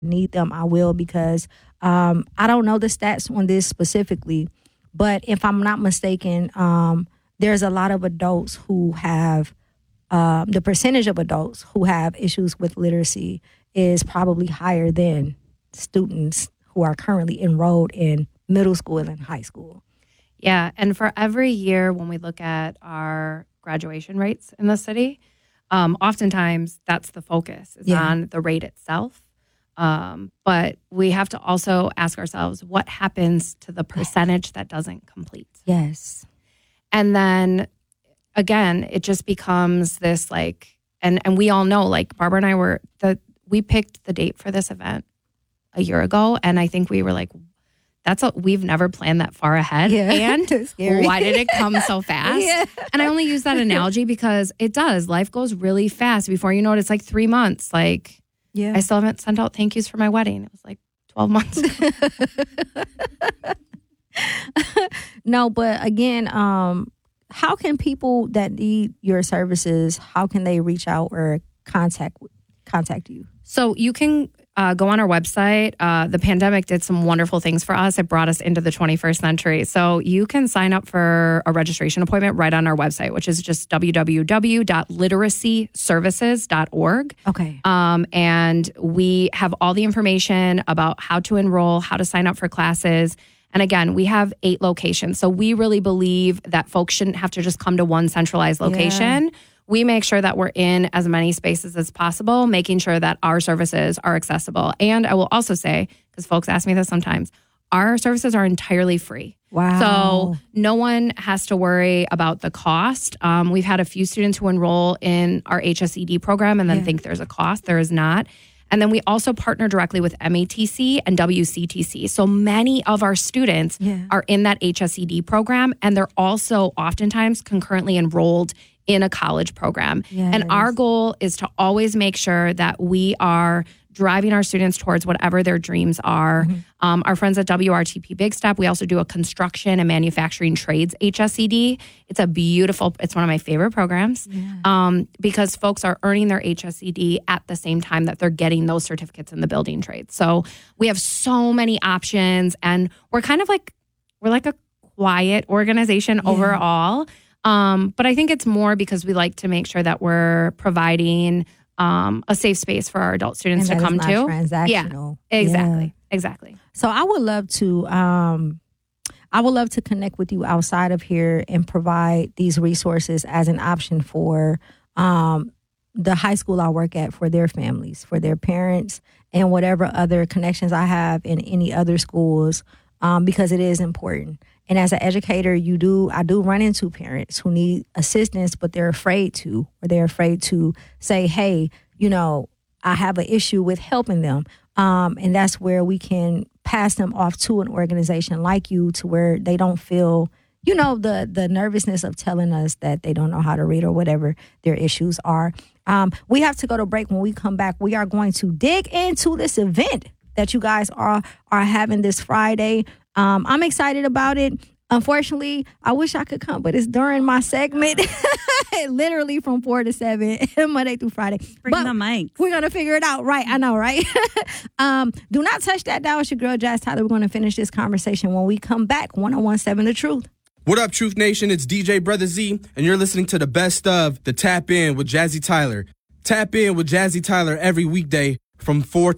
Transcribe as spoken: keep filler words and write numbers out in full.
need them, I will, because um, I don't know the stats on this specifically, but if I'm not mistaken, um, there's a lot of adults who have, uh, the percentage of adults who have issues with literacy is probably higher than students who are currently enrolled in middle school and high school. Yeah, and for every year when we look at our graduation rates in the city, um, oftentimes that's the focus, is Yeah. on the rate itself. Um, but we have to also ask ourselves, what happens to the percentage that doesn't complete? Yes. And then, again, it just becomes this like, and, and we all know, like Barbara and I were, the we picked the date for this event a year ago, and I think we were like, that's a, we've never planned that far ahead. Yeah. And Scary. why did it come so fast? Yeah. And I only use that analogy because it does. Life goes really fast. Before you know it, it's like three months. Like, Yeah. I still haven't sent out thank yous for my wedding. It was like twelve months. No, but again, um, how can people that need your services, how can they reach out or contact contact you? So you can uh, go on our website. Uh, the pandemic did some wonderful things for us. It brought us into the twenty-first century. So you can sign up for a registration appointment right on our website, which is just w w w dot literacy services dot org. Okay. Um, and we have all the information about how to enroll, how to sign up for classes. And again, we have eight locations. So we really believe that folks shouldn't have to just come to one centralized location. Yeah. We make sure that we're in as many spaces as possible, making sure that our services are accessible. And I will also say, because folks ask me this sometimes, our services are entirely free. Wow. So no one has to worry about the cost. Um, we've had a few students who enroll in our H S E D program and then Yeah. think there's a cost. There is not. And then we also partner directly with M A T C and W C T C. So many of our students Yeah. are in that H S E D program, and they're also oftentimes concurrently enrolled in a college program. Yes. And our goal is to always make sure that we are driving our students towards whatever their dreams are. Mm-hmm. Um, our friends at W R T P Big Step, we also do a construction and manufacturing trades H S E D. It's a beautiful, it's one of my favorite programs Yeah. um, because folks are earning their H S E D at the same time that they're getting those certificates in the building trades. So we have so many options, and we're kind of like, we're like a quiet organization Yeah. overall. Um, but I think it's more because we like to make sure that we're providing um, a safe space for our adult students And to that come is to. not transactional. Yeah, exactly. Yeah. Exactly. So I would love to, um, I would love to connect with you outside of here and provide these resources as an option for um, the high school I work at, for their families, for their parents, and whatever other connections I have in any other schools, um, because it is important. And as an educator, you do, I do run into parents who need assistance, but they're afraid to, or they're afraid to say, hey, you know, I have an issue with helping them. Um, and that's where we can pass them off to an organization like you, to where they don't feel, you know, the the nervousness of telling us that they don't know how to read or whatever their issues are. Um, we have to go to break. When we come back, we are going to dig into this event that you guys are are having this Friday. Um, I'm excited about it. Unfortunately, I wish I could come, but it's during my segment, literally from four to seven, Monday through Friday. Bring But the mics. we're going to figure it out. Right. I know, right? um, do not touch that dial. It's your girl, Jazz Tyler. We're going to finish this conversation when we come back. one oh one point seven The Truth. What up, Truth Nation? It's D J Brother Z, and you're listening to the best of the Tap In with Jazzy Tyler. Tap in with Jazzy Tyler every weekday from four to